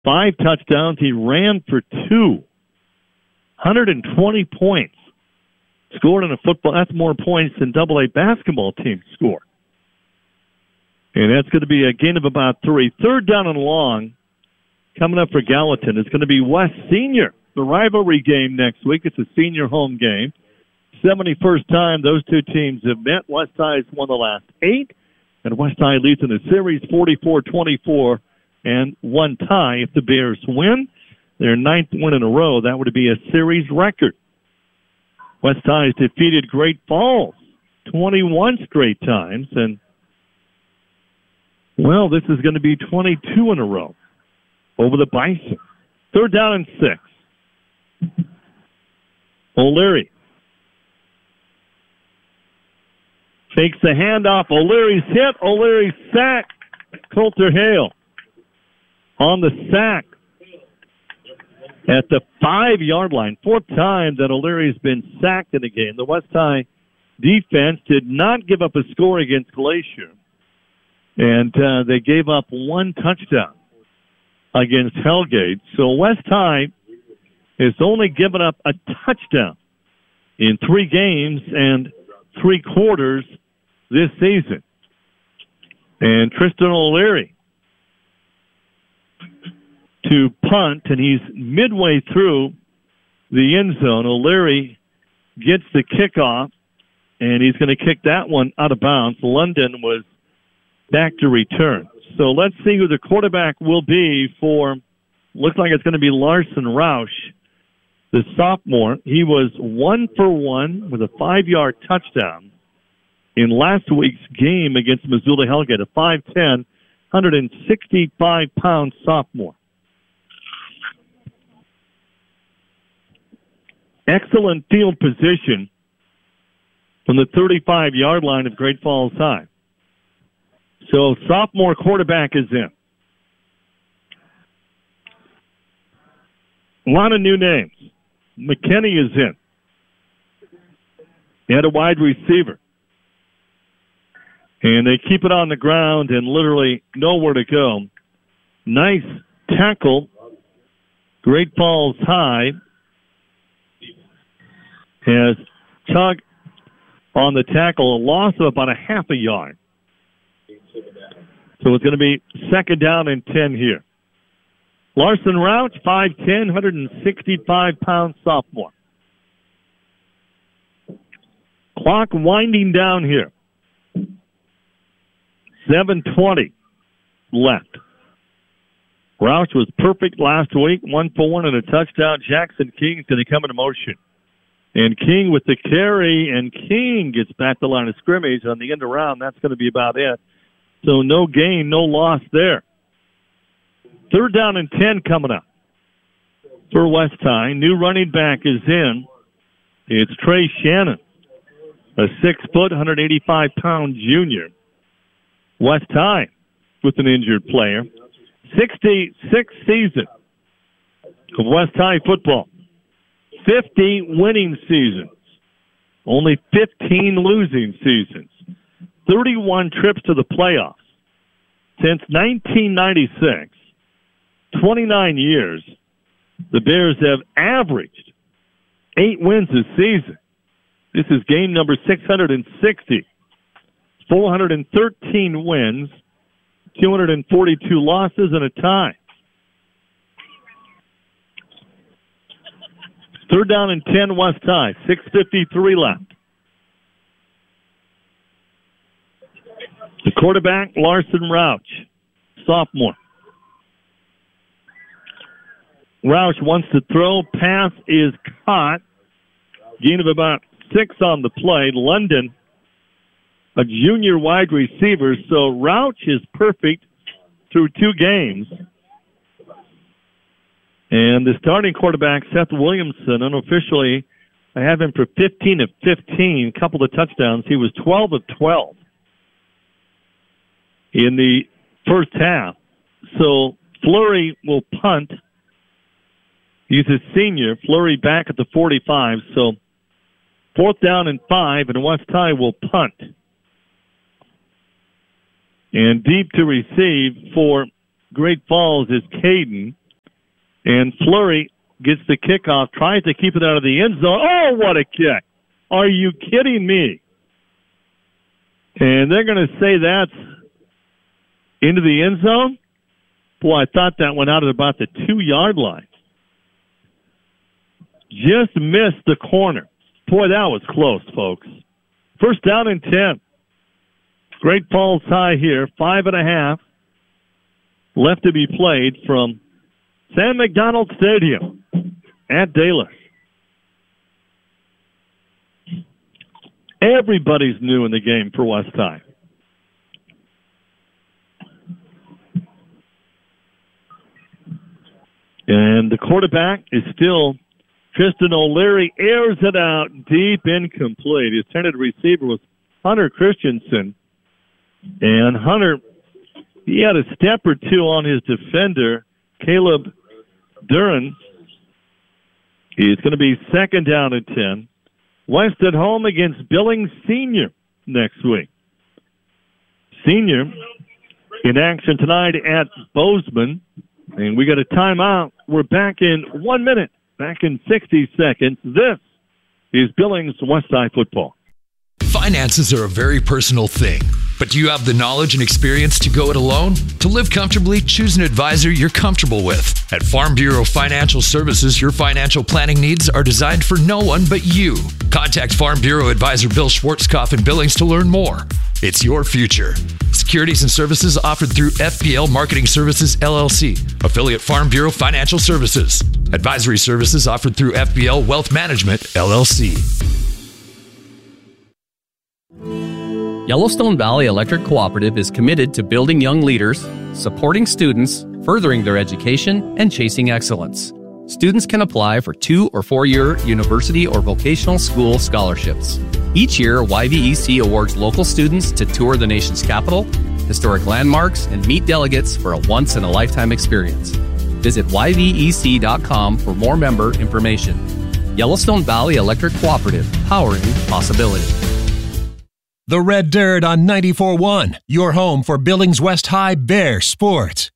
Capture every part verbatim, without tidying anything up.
five touchdowns. He ran for two. one hundred twenty points scored in a football. That's more points than double A basketball teams score. And that's going to be a gain of about three. Third down and long coming up for Gallatin. It's going to be West Senior. The rivalry game next week. It's a senior home game. seventy-first time those two teams have met. West High's won the last eight, and West High leads in the series forty-four twenty-four and one tie. If the Bears win their ninth win in a row, that would be a series record. West High has defeated Great Falls twenty-one straight times, and, well, this is going to be twenty-two in a row over the Bison. Third down and six. O'Leary takes the handoff. O'Leary's hit. O'Leary's sacked. Coulter Hale on the sack at the five-yard line. Fourth time that O'Leary's been sacked in the game. The West High defense did not give up a score against Glacier, and uh, they gave up one touchdown against Hellgate. So West High has only given up a touchdown in three games and three quarters this season. And Tristan O'Leary to punt, and he's midway through the end zone. O'Leary gets the kickoff, and he's going to kick that one out of bounds. London was back to return. So let's see who the quarterback will be for, looks like it's going to be Larson Roush, the sophomore. He was one for one with a five-yard touchdown in last week's game against Missoula Hellgate, a five ten, one hundred sixty-five pound sophomore. Excellent field position from the thirty-five-yard line of Great Falls High. So sophomore quarterback is in. A lot of new names. McKinney is in. They had a wide receiver. And they keep it on the ground and literally nowhere to go. Nice tackle. Great Falls High has Tug on the tackle, a loss of about a half a yard. So it's going to be second down and ten here. Larson Roush, five ten, one hundred sixty-five pound sophomore. Clock winding down here. seven twenty left. Roush was perfect last week, one for one and a touchdown. Jackson King's going to come into motion. And King with the carry, and King gets back to the line of scrimmage on the end around. That's going to be about it. So no gain, no loss there. Third down and ten coming up for West High. New running back is in. It's Trey Shannon, a six-foot, one hundred eighty-five pound junior. West High with an injured player. sixty-sixth season of West High football. fifty winning seasons. Only fifteen losing seasons. thirty-one trips to the playoffs. Since nineteen ninety-six, twenty-nine years, the Bears have averaged eight wins this season. This is game number six hundred sixty. four hundred thirteen wins, two hundred forty-two losses, and a tie. Third down and ten, West High. six fifty-three left. The quarterback, Larson Roush, sophomore. Roush wants to throw. Pass is caught. Gain of about six on the play. London, a junior wide receiver. So Roush is perfect through two games. And the starting quarterback, Seth Williamson, unofficially, I have him for fifteen of fifteen, couple of touchdowns. He was twelve of twelve in the first half. So Fleury will punt. He's a senior. Fleury back at the forty-five. So fourth down and five, and West High will punt. And deep to receive for Great Falls is Caden. And Fleury gets the kickoff, tries to keep it out of the end zone. Oh, what a kick. Are you kidding me? And they're going to say that's into the end zone? Boy, I thought that went out at about the two-yard line. Just missed the corner. Boy, that was close, folks. First down and ten. Great Falls High here, five and a half left to be played from Sam McDonald Stadium at Dallas. Everybody's new in the game for West High. And the quarterback is still Tristan O'Leary. Airs it out deep, incomplete. His intended receiver was Hunter Christensen. And Hunter, he had a step or two on his defender, Caleb Duran. He's going to be second down and ten. West at home against Billings Senior next week. Senior in action tonight at Bozeman. And we got a timeout. We're back in one minute, back in sixty seconds. This is Billings West High football. Finances are a very personal thing. But do you have the knowledge and experience to go it alone? To live comfortably, choose an advisor you're comfortable with. At Farm Bureau Financial Services, your financial planning needs are designed for no one but you. Contact Farm Bureau Advisor Bill Schwartzkopf in Billings to learn more. It's your future. Securities and services offered through F P L Marketing Services, L L C, affiliate Farm Bureau Financial Services. Advisory services offered through F P L Wealth Management, L L C. Yellowstone Valley Electric Cooperative is committed to building young leaders, supporting students, furthering their education, and chasing excellence. Students can apply for two- or four-year university or vocational school scholarships. Each year, Y V E C awards local students to tour the nation's capital, historic landmarks, and meet delegates for a once-in-a-lifetime experience. Visit Y V E C dot com for more member information. Yellowstone Valley Electric Cooperative, powering possibility. The Red Dirt on ninety-four point one, your home for Billings West High Bear sports.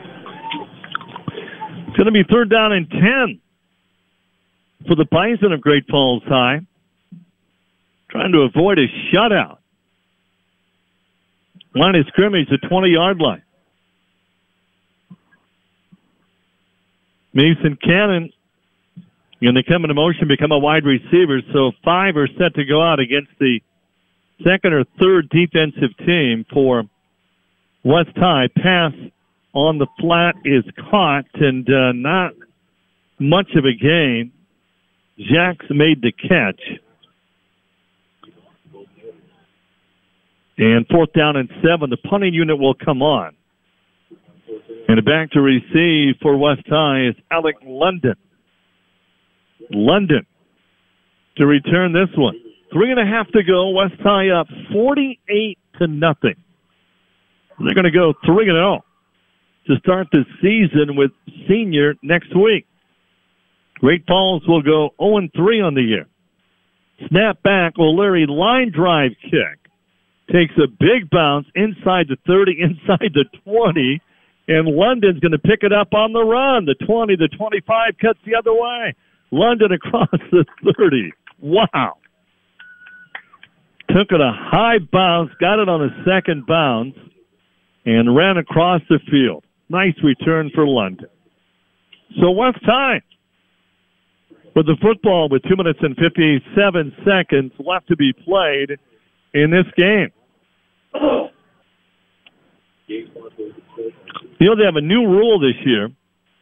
It's going to be third down and ten for the Bison of Great Falls High. Trying to avoid a shutout. Line of scrimmage, the twenty-yard line. Mason Cannon going to come into motion, become a wide receiver, so five are set to go out against the second or third defensive team for West High. Pass on the flat is caught, and uh, not much of a gain. Jacks made the catch. And fourth down and seven, the punting unit will come on. And back to receive for West High is Alec London. London to return this one. Three and a half to go. West High up forty-eight to nothing. They're going to go three and zero to start the season with Senior next week. Great Falls will go zero and three on the year. Snap back, O'Leary line drive kick. Takes a big bounce inside the thirty, inside the twenty, and London's going to pick it up on the run. The twenty, the twenty-five cuts the other way. London across the thirty. Wow. Took it a high bounce, got it on a second bounce, and ran across the field. Nice return for London. So West High with the football with two minutes and fifty-seven seconds left to be played in this game. You know, they have a new rule this year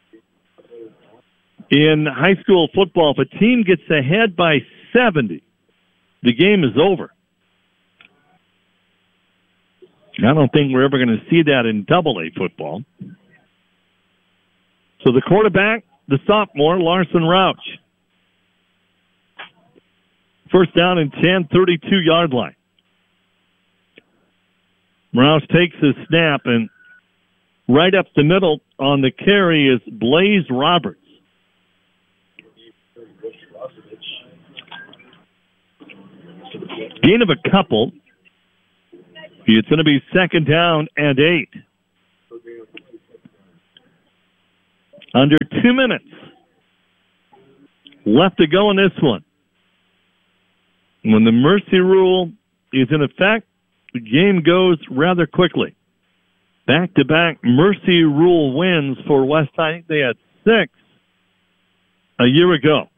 in high school football. If a team gets ahead by seventy, the game is over. I don't think we're ever going to see that in double A football. So the quarterback, the sophomore, Larson Rauch. First down and ten, thirty-two-yard line. Rauch takes his snap, and right up the middle on the carry is Blaze Roberts. Gain of a couple. It's going to be second down and eight. Under two minutes left to go in this one. When the mercy rule is in effect, the game goes rather quickly. Back-to-back mercy rule wins for West High. I think they had six a year ago.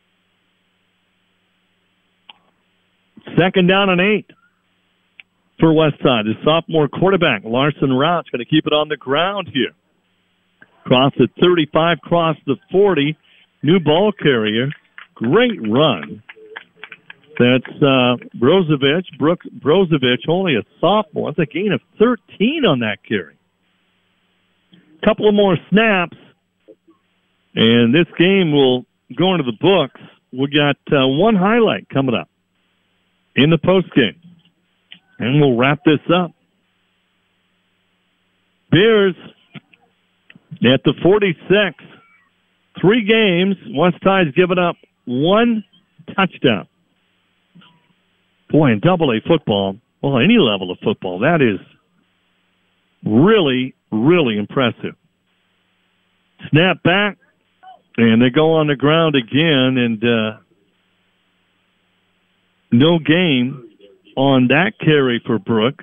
Second down and eight for West Side. The sophomore quarterback, Larson Rouch, going to keep it on the ground here. Cross the thirty-five, cross the forty. New ball carrier. Great run. That's uh, Brozovic. Brooke Brozovic, only a sophomore. That's a gain of thirteen on that carry. Couple of more snaps, and this game will go into the books. We got uh, one highlight coming up in the postgame, and we'll wrap this up. Bears at the forty-six. Three games. West Side's given up one touchdown. Boy, in double A football, well, any level of football, that is really, really impressive. Snap back, and they go on the ground again, and uh, no gain on that carry for Brooks.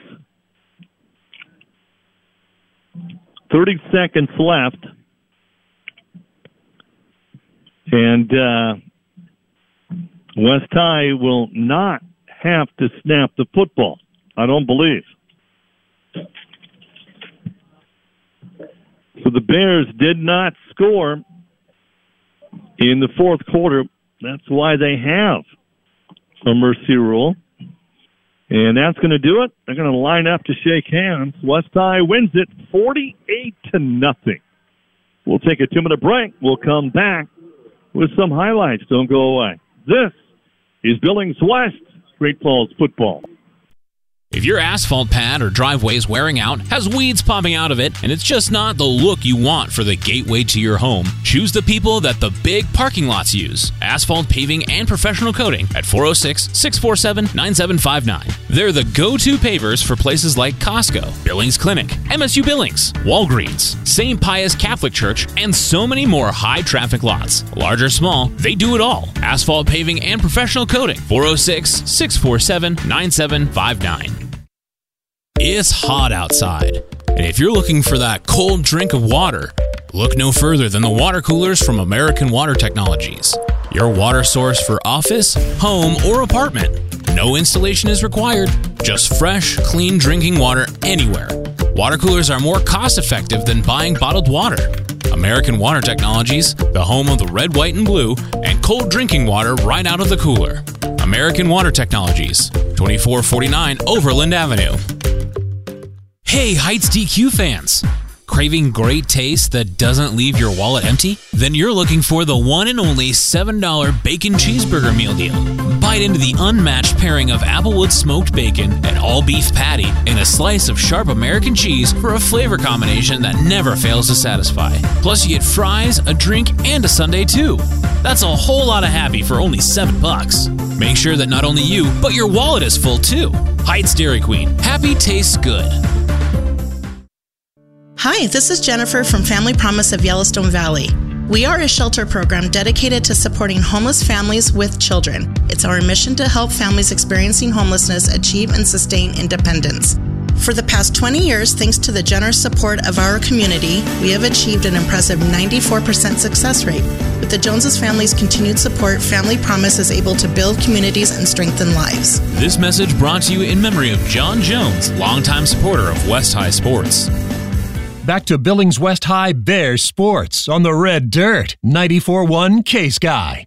thirty seconds left. And uh, West High will not have to snap the football, I don't believe. So the Bears did not score in the fourth quarter. That's why they have a mercy rule. And that's going to do it. They're going to line up to shake hands. West High wins it forty-eight to nothing. We'll take a two-minute break. We'll come back with some highlights. Don't go away. This is Billings West Great Falls football. If your asphalt pad or driveway is wearing out, has weeds popping out of it, and it's just not the look you want for the gateway to your home, choose the people that the big parking lots use. Asphalt paving and professional coating at four oh six, six four seven, nine seven five nine. They're the go-to pavers for places like Costco, Billings Clinic, M S U Billings, Walgreens, Saint Pius Catholic Church, and so many more high-traffic lots. Large or small, they do it all. Asphalt paving and professional coating, four oh six, six four seven, nine seven five nine. It's hot outside, and if you're looking for that cold drink of water, look no further than the water coolers from American Water Technologies. Your water source for office, home, or apartment. No installation is required, just fresh, clean drinking water anywhere. Water coolers are more cost-effective than buying bottled water. American Water Technologies, the home of the red, white, and blue, and cold drinking water right out of the cooler. American Water Technologies, twenty-four forty-nine Overland Avenue. Hey, Heights D Q fans! Craving great taste that doesn't leave your wallet empty? Then you're looking for the one and only seven dollar bacon cheeseburger meal deal. Bite into the unmatched pairing of Applewood smoked bacon and all-beef patty and a slice of sharp American cheese for a flavor combination that never fails to satisfy. Plus, you get fries, a drink, and a sundae too. That's a whole lot of happy for only seven bucks. Make sure that not only you, but your wallet is full too. Heights Dairy Queen. Happy tastes good. Hi, this is Jennifer from Family Promise of Yellowstone Valley. We are a shelter program dedicated to supporting homeless families with children. It's our mission to help families experiencing homelessness achieve and sustain independence. For the past twenty years, thanks to the generous support of our community, we have achieved an impressive ninety-four percent success rate. With the Joneses family's continued support, Family Promise is able to build communities and strengthen lives. This message brought to you in memory of John Jones, longtime supporter of West High Sports. Back to Billings West High Bears sports on the Red Dirt, ninety-four one K-Sky.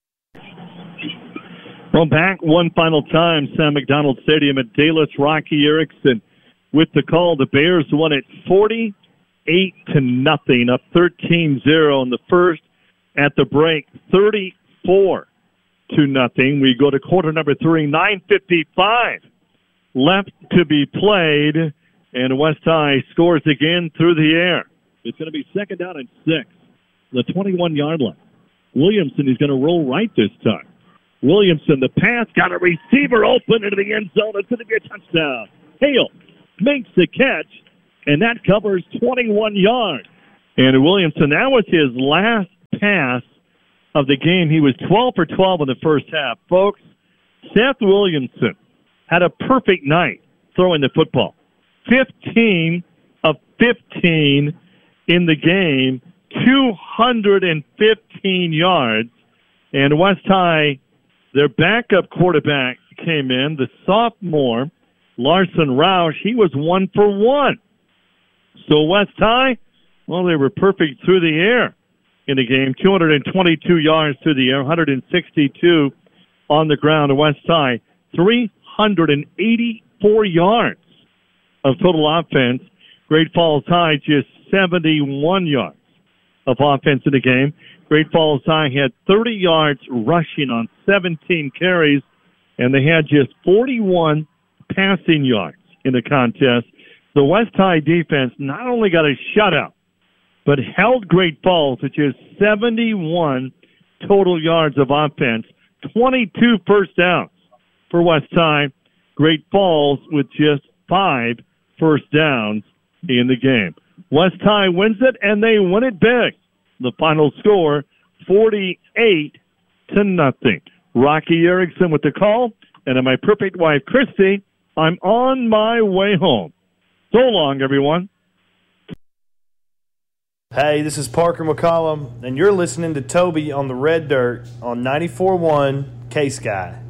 Well, back one final time, Sam McDonald Stadium at Dallas. Rocky Erickson with the call. The Bears won it forty-eight to nothing, up thirteen zero in the first. At the break, thirty-four to nothing. We go to quarter number three, nine fifty-five left to be played. And West High scores again through the air. It's going to be second down and six. The twenty-one-yard line. Williamson is going to roll right this time. Williamson, the pass, got a receiver open into the end zone. It's going to be a touchdown. Hale makes the catch, and that covers twenty-one yards. And Williamson, that was his last pass of the game. He was twelve for twelve in the first half. Folks, Seth Williamson had a perfect night throwing the football. fifteen of fifteen in the game, two hundred fifteen yards. And West High, their backup quarterback came in, the sophomore, Larson Roush. He was one for one. So West High, well, they were perfect through the air in the game, two hundred twenty-two yards through the air, one hundred sixty-two on the ground. West High, three hundred eighty-four yards of total offense. Great Falls High, just seventy-one yards of offense in the game. Great Falls High had thirty yards rushing on seventeen carries, and they had just forty-one passing yards in the contest. The West High defense not only got a shutout, but held Great Falls to just seventy-one total yards of offense, twenty-two first downs for West High. Great Falls with just five first downs in the game. West High wins it, and they win it big. The final score, forty-eight to nothing. Rocky Erickson with the call, and my perfect wife, Christy, I'm on my way home. So long, everyone. Hey, this is Parker McCollum, and you're listening to Toby on the Red Dirt on ninety-four point one K-Sky.